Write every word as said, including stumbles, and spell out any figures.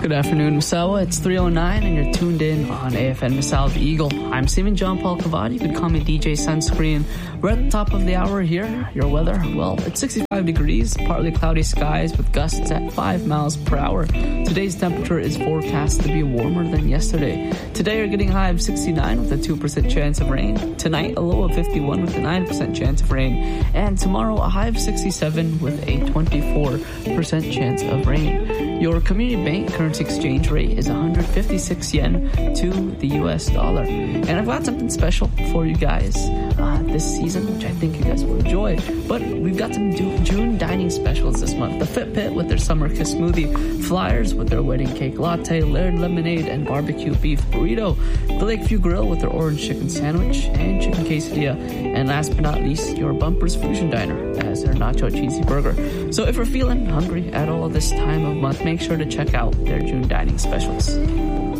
Good afternoon, Misawa. It's three oh nine and you're tuned in on A F N Misawa Eagle. I'm Stephen John Paul Cavad. You could call me D J Sunscreen. We're at the top of the hour here. Your weather, well, it's sixty-five degrees, partly cloudy skies with gusts at five miles per hour. Today's temperature is forecast to be warmer than yesterday. Today you're getting a high of sixty-nine with a two percent chance of rain. Tonight a low of fifty-one with a nine percent chance of rain. And tomorrow a high of sixty-seven with a twenty-four percent chance of rain. Your community bank currency exchange rate is one hundred fifty-six yen to the U S dollar. And I've got something special for you guys uh, this season, which I think you guys will enjoy. But we've got some June dining specials this month. The Fit Pit with their Summer Kiss Smoothie, Flyers with their Wedding Cake Latte, Laird Lemonade, and Barbecue Beef Burrito, the Lakeview Grill with their Orange Chicken Sandwich and Chicken Quesadilla, and last but not least, your Bumpers Fusion Diner as their Nacho Cheesy Burger. So if you're feeling hungry at all this time of month, make sure to check out their June dining specials.